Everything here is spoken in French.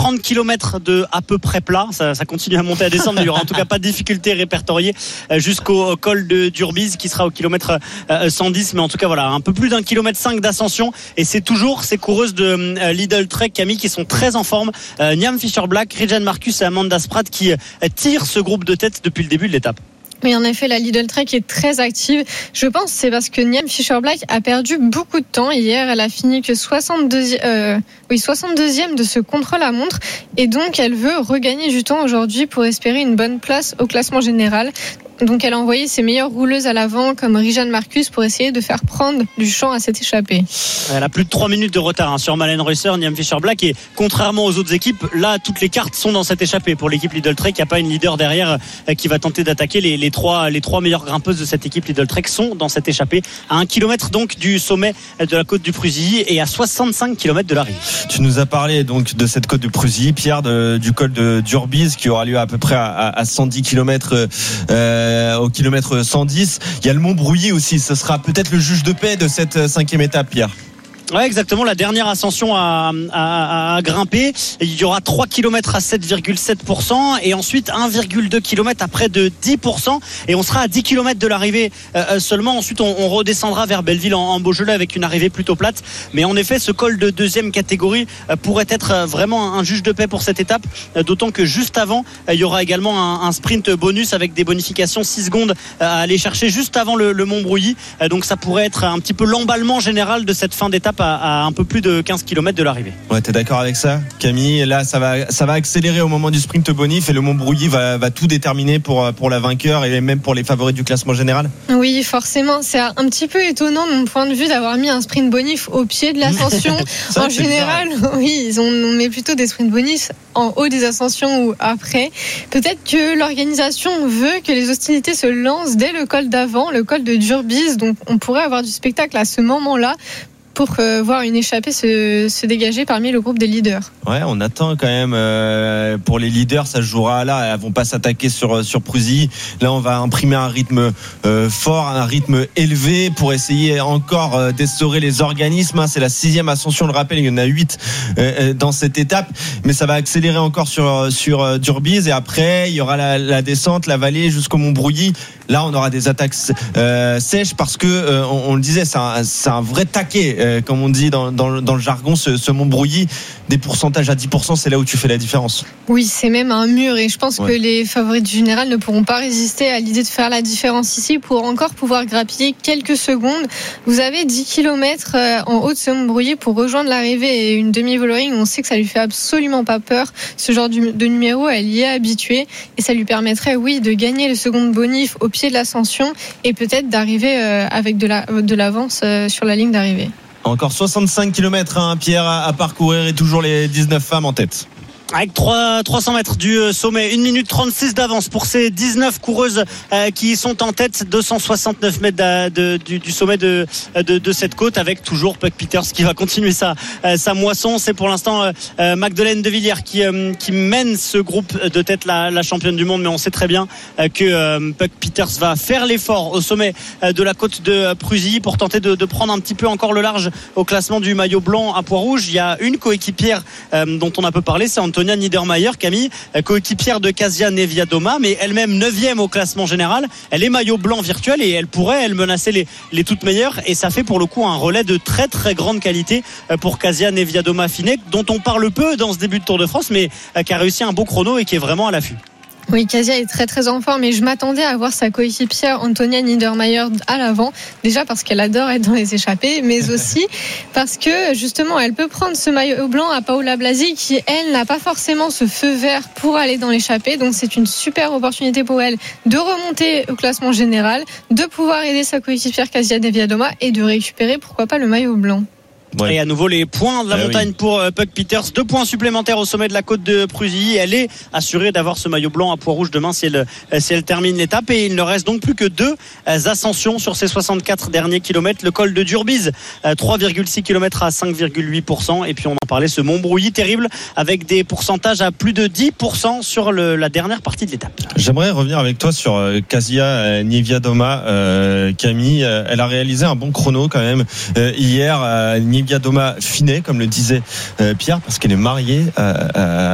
30 km de à peu près plat. Ça continue à monter, à descendre, mais il y aura en tout cas pas de difficulté répertoriée jusqu'au col de Durbise qui sera au kilomètre 110. Mais en tout cas, voilà, un peu plus d'1,5 km d'ascension. Et c'est toujours ces coureuses de Lidl Trek, Camille, qui sont très en forme. Niam Fischer-Black, Regine Marcus et Amanda Spratt qui tirent ce groupe de tête depuis le début de l'étape. Mais en effet, la Lidl Trek est très active. Je pense que c'est parce que Niam Fischer-Black a perdu beaucoup de temps. Hier, elle a fini que 62e de ce contre-la-montre. Et donc, elle veut regagner du temps aujourd'hui pour espérer une bonne place au classement général. Donc, elle a envoyé ses meilleures rouleuses à l'avant, comme Regine Marcus, pour essayer de faire prendre du champ à cette échappée. Elle a plus de 3 minutes de retard sur Malène Reusser, Niam Fischer-Black. Et contrairement aux autres équipes, là, toutes les cartes sont dans cette échappée. Pour l'équipe Lidl Trek, il n'y a pas une leader derrière qui va tenter d'attaquer. Les trois meilleures grimpeuses de cette équipe Lidl Trek sont dans cette échappée. À 1 km donc du sommet de la côte du Prusy et à 65 km de l'arrivée. Tu nous as parlé donc de cette côte du Prusy, Pierre, du col de Durbise qui aura lieu à peu près à 110 km au kilomètre 110. Il y a le Mont Brouilly aussi. Ce sera peut-être le juge de paix de cette 5e étape, Pierre. Ouais, exactement, la dernière ascension à grimper. Il y aura 3 km à 7,7% et ensuite 1,2 km à près de 10%, et on sera à 10 km de l'arrivée seulement. Ensuite on redescendra vers Belleville en Beaujolais avec une arrivée plutôt plate. Mais en effet, ce col de deuxième catégorie pourrait être vraiment un juge de paix pour cette étape, d'autant que juste avant il y aura également un sprint bonus avec des bonifications 6 secondes à aller chercher juste avant le Mont Brouilly. Donc ça pourrait être un petit peu l'emballement général de cette fin d'étape à un peu plus de 15 km de l'arrivée. Ouais, t'es d'accord avec ça, Camille? Là, ça va accélérer au moment du sprint bonif et le Mont Brouilly va tout déterminer pour la vainqueur et même pour les favoris du classement général. Oui, forcément. C'est un petit peu étonnant de mon point de vue d'avoir mis un sprint bonif au pied de l'ascension. En général, oui, on met plutôt des sprints bonus en haut des ascensions ou après. Peut-être que l'organisation veut que les hostilités se lancent dès le col d'avant, le col de Durbise. Donc, on pourrait avoir du spectacle à ce moment-là pour voir une échappée se dégager parmi le groupe des leaders. Ouais, on attend quand même pour les leaders, ça se jouera là. Elles vont pas s'attaquer sur Prusy. Là, on va imprimer un rythme fort, un rythme élevé pour essayer encore d'essorer les organismes. C'est la 6e ascension, on le rappelle, il y en a 8 dans cette étape, mais ça va accélérer encore sur Durbise, et après il y aura la descente, la vallée jusqu'au Mont Brouilly. Là, on aura des attaques sèches parce que on le disait, c'est un vrai taquet. Comme on dit dans le jargon, ce Mont Brouilly, des pourcentages à 10%, c'est là où tu fais la différence. Oui, c'est même un mur, et je pense que les favoris du général ne pourront pas résister à l'idée de faire la différence ici pour encore pouvoir grappiller quelques secondes. Vous avez 10 km en haut de ce Mont Brouilly pour rejoindre l'arrivée, et une demi-voloring, on sait que ça lui fait absolument pas peur. Ce genre de numéro, elle y est habituée, et ça lui permettrait, oui, de gagner le second bonif au pied de l'ascension et peut-être d'arriver avec de l'avance sur la ligne d'arrivée. Encore 65 km, Pierre, à parcourir, et toujours les 19 femmes en tête. Avec 300 mètres du sommet, 1 minute 36 d'avance pour ces 19 coureuses qui sont en tête, 269 mètres du sommet de cette côte, avec toujours Puck Peters qui va continuer sa moisson. C'est pour l'instant Magdeleine de Villiers qui mène ce groupe de tête, la championne du monde, mais on sait très bien que Puck Peters va faire l'effort au sommet de la côte de Prusy pour tenter de prendre un petit peu encore le large au classement du maillot blanc à pois rouge. Il y a une coéquipière dont on a peu parlé, c'est Antonia Niedermayer, Camille, coéquipière de Kasia Niewiadoma, mais elle-même 9e au classement général. Elle est maillot blanc virtuel et elle pourrait menacer les toutes meilleures, et ça fait pour le coup un relais de très très grande qualité pour Kasia Niewiadoma-Finet, dont on parle peu dans ce début de Tour de France, mais qui a réussi un beau chrono et qui est vraiment à l'affût. Oui, Kasia est très très en forme, et je m'attendais à voir sa coéquipière Antonia Niedermayer à l'avant, déjà parce qu'elle adore être dans les échappées, mais aussi parce que justement elle peut prendre ce maillot blanc à Paola Blasi, qui elle n'a pas forcément ce feu vert pour aller dans l'échappée. Donc c'est une super opportunité pour elle de remonter au classement général, de pouvoir aider sa coéquipière Kasia Niewiadoma et de récupérer pourquoi pas le maillot blanc. Ouais. Et à nouveau les points de la montagne pour Puck Peters, 2 points supplémentaires au sommet de la côte de Prusy. Elle est assurée d'avoir ce maillot blanc à pois rouge demain si elle termine l'étape, et il ne reste donc plus que 2 ascensions sur ces 64 derniers kilomètres. Le col de Durbise, 3,6 km à 5,8%, et puis on en parlait, ce Mont Brouilly terrible avec des pourcentages à plus de 10% sur la dernière partie de l'étape. J'aimerais revenir avec toi sur Kasia Niewiadoma, Camille. Elle a réalisé un bon chrono quand même hier. Niewiadoma Finet, comme le disait Pierre, parce qu'elle est mariée